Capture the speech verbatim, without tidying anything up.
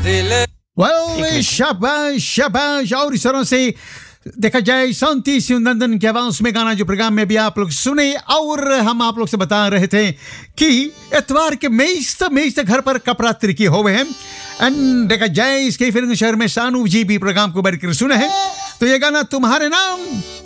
Well शाबाश शाबाश। और इस तरह से देखा जाए शांति शिवनंदन की आवाज में गाना जो प्रोग्राम में भी आप लोग सुने, और हम आप लोग से बता रहे थे कि एतवार के मेज मेज घर पर कपड़ा त्रिकी हो गए हैं। एंड देखा जाए इसके फिर शहर में शानू जी भी प्रोग्राम को बैठ कर सुने हैं। तो ये गाना तुम्हारे नाम